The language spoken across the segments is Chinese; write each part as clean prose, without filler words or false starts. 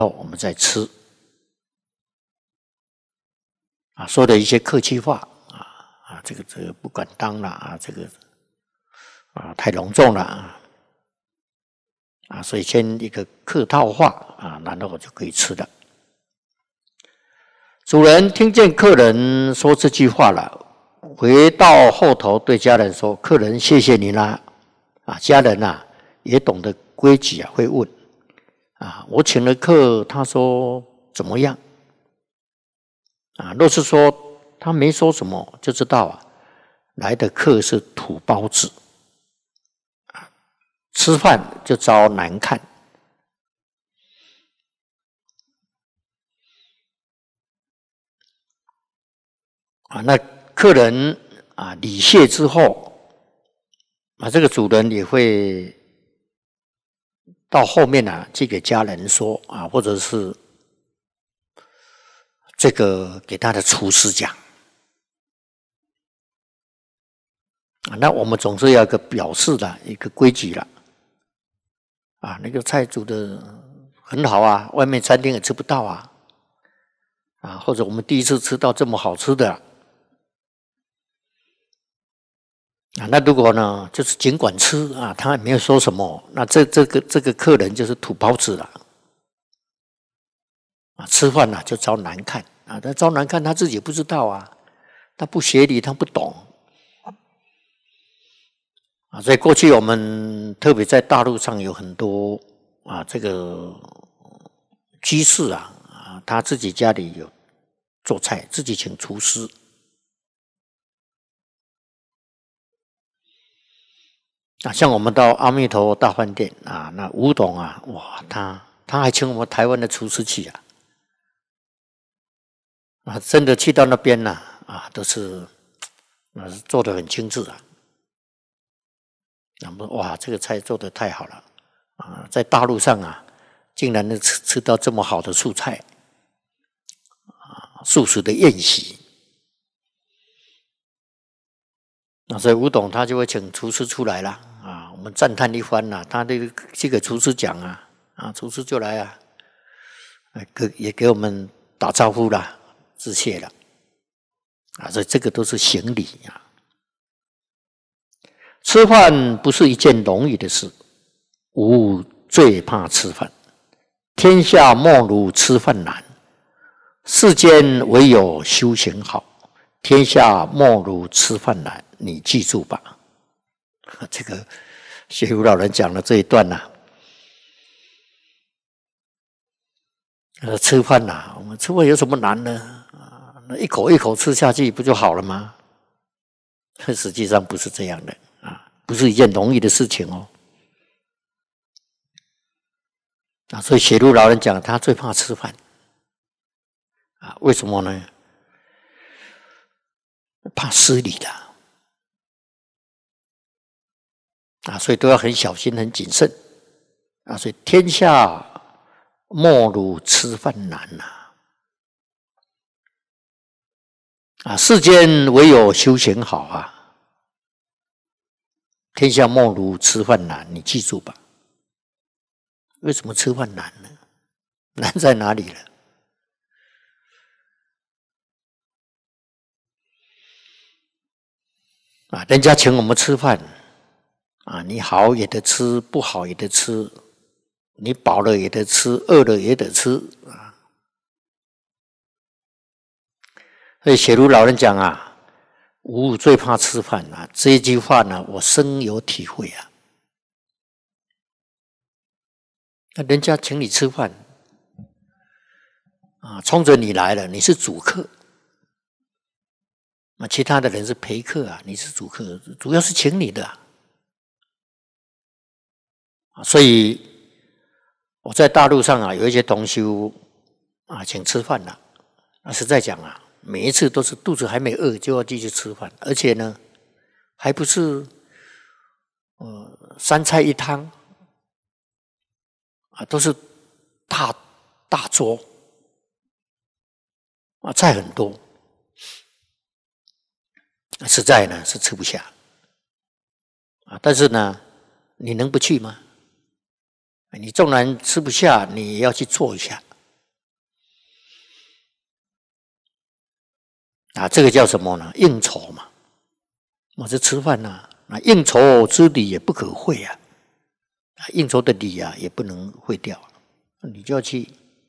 我们再吃说的一些客气话这个不敢当了这个太隆重了所以先一个客套话然后我就可以吃了。主人听见客人说这句话了，回到后头对家人说：“客人谢谢你啦。”家人也懂得规矩会问我请了客，他说怎么样若是说他没说什么，就知道来的客是土包子吃饭就遭难看那客人礼谢之后这个主人也会到后面去给家人说或者是这个给他的厨师讲那我们总是要一个表示的一个规矩了那个菜煮的很好外面餐厅也吃不到或者我们第一次吃到这么好吃的那如果呢就是尽管吃他也没有说什么，那这个客人就是土包子了吃饭就遭难看他遭难看他自己不知道他不学理他不懂所以过去我们特别在大陆上有很多这个居士他自己家里有做菜，自己请厨师像我们到阿弥陀大饭店那吴董哇他还请我们台湾的厨师去真的去到那边都是做得很精致哇这个菜做得太好了在大陆上竟然能吃到这么好的素菜素食的宴席所以吴董他就会请厨师出来了我们赞叹一番他这个厨师讲厨师就来也给我们打招呼啦致谢了所以这个都是行礼吃饭不是一件容易的事，吾最怕吃饭。天下莫如吃饭难，世间唯有修行好。天下莫如吃饭难，你记住吧。这个学儒老人讲的这一段吃饭我们吃饭有什么难呢？一口一口吃下去不就好了吗？实际上不是这样的不是一件容易的事情所以学儒老人讲他最怕吃饭为什么呢？怕失礼的所以都要很小心很谨慎所以天下莫如吃饭难世间唯有修行好天下莫如吃饭难，你记住吧。为什么吃饭难呢？难在哪里了？人家请我们吃饭你好也得吃，不好也得吃，你饱了也得吃，饿了也得吃所以学儒老人讲吾最怕吃饭这一句话呢，我深有体会那人家请你吃饭冲着你来了，你是主客其他的人是陪客你是主客，主要是请你的所以我在大陆上有一些同修请吃饭实在讲每一次都是肚子还没饿就要继续吃饭，而且呢还不是三菜一汤都是大桌菜很多实在呢是吃不下但是呢你能不去吗？你纵然吃不下，你也要去做一下啊，这个叫什么呢？应酬嘛，我是吃饭呐，那应酬之礼也不可废啊，应酬的礼啊也不能废掉，你就要去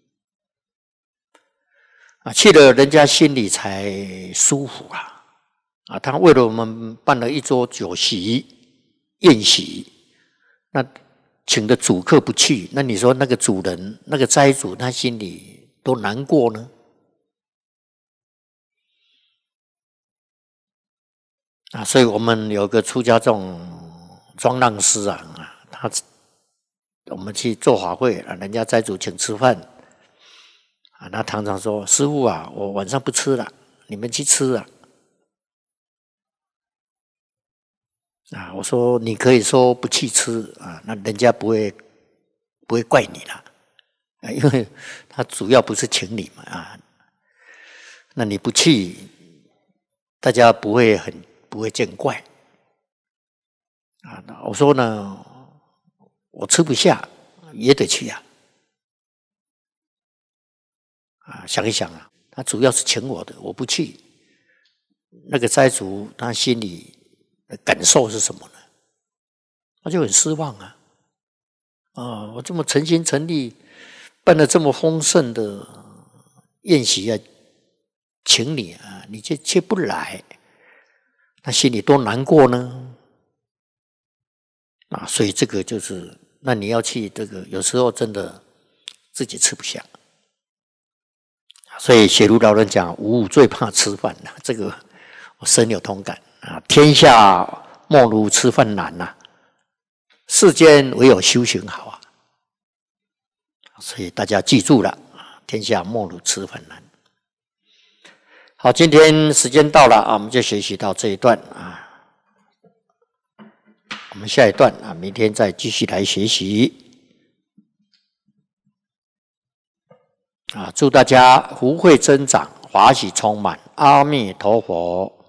啊，去了人家心里才舒服啊！啊，他为了我们办了一桌酒席宴席，那请的主客不去，那你说那个主人那个斋主他心里多难过呢？啊，所以我们有个出家众庄浪师啊，我们去做法会啊，人家斋主请吃饭啊，他常常说：“师父啊，我晚上不吃了，你们去吃啊。”啊，我说你可以说不去吃啊，那人家不会怪你了啊，因为他主要不是请你嘛啊，那你不去，大家不会见怪啊。我说呢，我吃不下也得去啊。啊，想一想啊，他主要是请我的，我不去，那个斋主他心里的感受是什么呢？他就很失望啊！啊，我这么诚心诚意办了这么丰盛的宴席啊，请你啊，你却不来，他心里多难过呢！啊，所以这个就是，那你要去这个，有时候真的自己吃不下。所以写如老人讲，吾最怕吃饭了，这个我深有同感啊！天下莫如吃饭难呐，世间唯有修行好啊！所以大家记住了，天下莫如吃饭难。好，今天时间到了啊，我们就学习到这一段啊，我们下一段啊，明天再继续来学习。啊，祝大家福慧增长，法喜充满，阿弥陀佛。